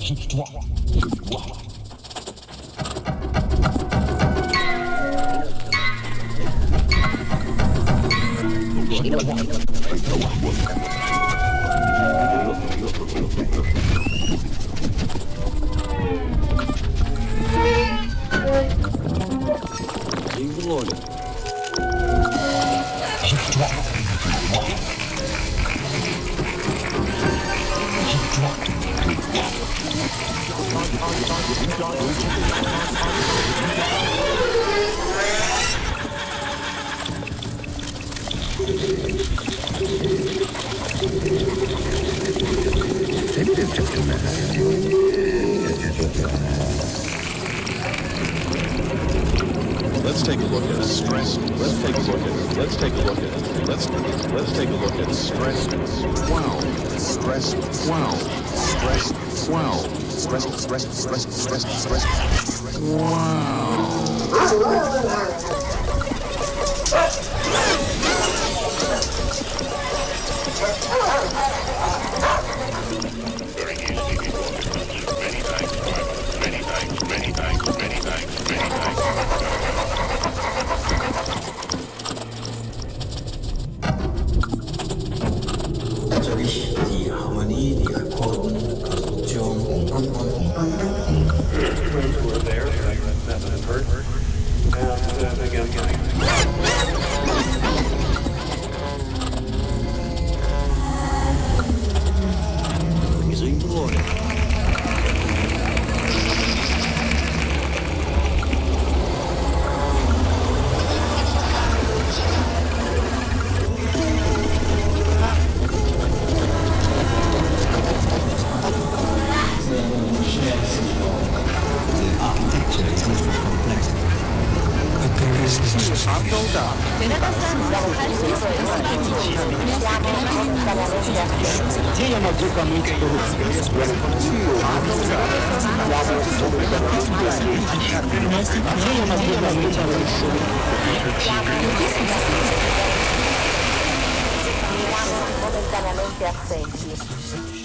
Let's take a look at stress. Let's take a look at stress. Wow. Stress. Wow. Stress. Wow. Stress. Wow. Very easily before the concert. Many thanks, driver. Many thanks. Natürlich die Harmonie, die Akkorden, Konstruktion. Were there, that had hurt. And again. Momentaneamente assenti.